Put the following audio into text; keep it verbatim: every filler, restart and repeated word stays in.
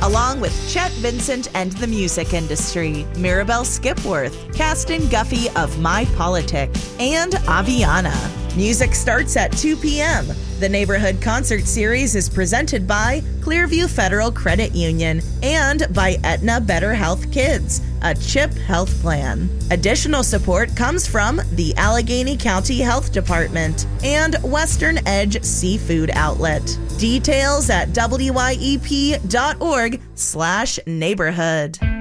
along with Chet Vincent and the music industry, Mirabelle Skipworth, Caston Guffey of My Politic, and Aviana. Music starts at two p.m. The Neighborhood Concert Series is presented by Clearview Federal Credit Union and by Aetna Better Health Kids, a CHIP health plan. Additional support comes from the Allegheny County Health Department and Western Edge Seafood Outlet. Details at W Y E P dot org slash neighborhood.